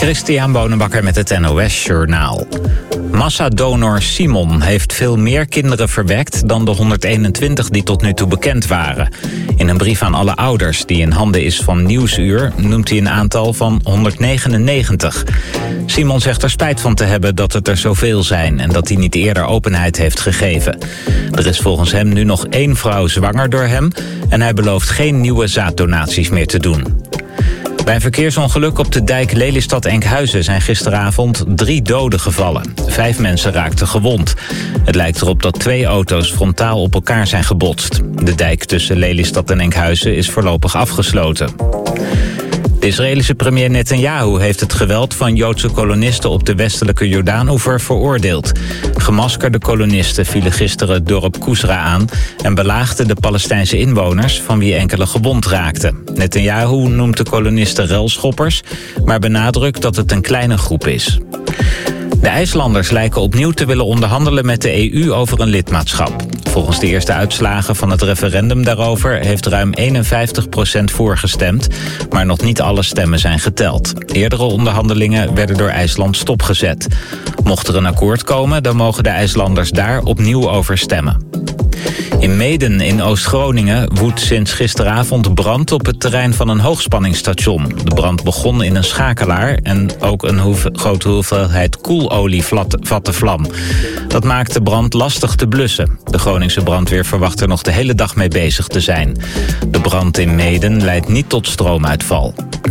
Christian Bonenbakker met het NOS Journaal. Massadonor Simon heeft veel meer kinderen verwekt dan de 121 die tot nu toe bekend waren. In een brief aan alle ouders die in handen is van Nieuwsuur noemt hij een aantal van 199. Simon zegt er spijt van te hebben dat het er zoveel zijn en dat hij niet eerder openheid heeft gegeven. Er is volgens hem nu nog 1 vrouw zwanger door hem en hij belooft geen nieuwe zaaddonaties meer te doen. Bij een verkeersongeluk op de dijk Lelystad-Enkhuizen zijn gisteravond 3 doden gevallen. 5 mensen raakten gewond. Het lijkt erop dat 2 auto's frontaal op elkaar zijn gebotst. De dijk tussen Lelystad en Enkhuizen is voorlopig afgesloten. De Israëlische premier Netanyahu heeft het geweld van Joodse kolonisten op de westelijke Jordaanoever veroordeeld. Gemaskerde kolonisten vielen gisteren het dorp Kusra aan en belaagden de Palestijnse inwoners van wie enkele gewond raakten. Netanyahu noemt de kolonisten ruilschoppers, maar benadrukt dat het een kleine groep is. De IJslanders lijken opnieuw te willen onderhandelen met de EU over een lidmaatschap. Volgens de eerste uitslagen van het referendum daarover heeft ruim 51% voorgestemd, maar nog niet alle stemmen zijn geteld. Eerdere onderhandelingen werden door IJsland stopgezet. Mocht er een akkoord komen, dan mogen de IJslanders daar opnieuw over stemmen. In Meeden in Oost-Groningen woedt sinds gisteravond brand op het terrein van een hoogspanningsstation. De brand begon in een schakelaar en ook een grote hoeveelheid koelolie vatte vlam. Dat maakt de brand lastig te blussen. De Groningse brandweer verwacht er nog de hele dag mee bezig te zijn. De brand in Meeden leidt niet tot stroomuitval.